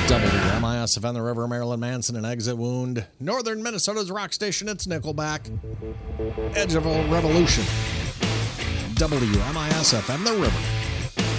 WMIS FM the River, Marilyn Manson, and Exit Wound. Northern Minnesota's rock station, it's Nickelback. Edge of a Revolution. WMIS FM the River.